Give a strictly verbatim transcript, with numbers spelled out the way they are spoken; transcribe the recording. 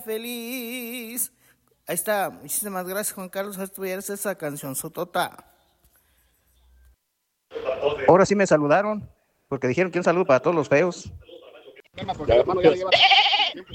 feliz. Ahí está, muchísimas gracias Juan Carlos, estuvieras esa canción sotota. Ahora sí me saludaron, porque dijeron que un saludo para todos los feos. Ya, hermano, ya le llevas.